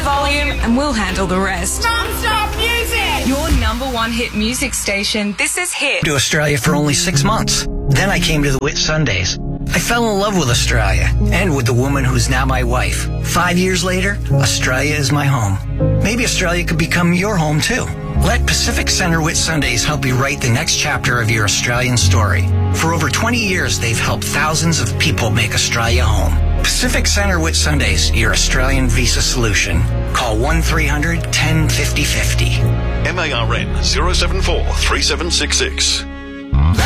volume and we'll handle the rest. Non-stop music! Your number one hit music station. This is Hit. To Australia for only 6 months. Then I came to the Whit Sundays. I fell in love with Australia and with the woman who's now my wife. 5 years later, Australia is my home. Maybe Australia could become your home too. Let Pacific Centre Whit Sundays help you write the next chapter of your Australian story. For over 20 years, they've helped thousands of people make Australia home. Pacific Centre Whit Sundays, your Australian visa solution. Call 1-300-10-50-50. MARN 074 3766.